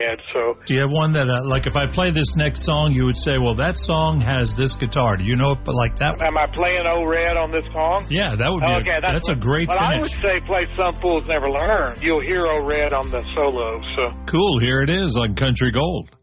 So, do you have one that, like, if I play this next song, you would say, well, that song has this guitar? Do you know it like that? Am I playing Old Red on this song? Yeah, that would be. That's a great finish. I would say play Some Fools Never Learn. You'll hear Old Red on the solo. So cool. Here it is on Country Gold.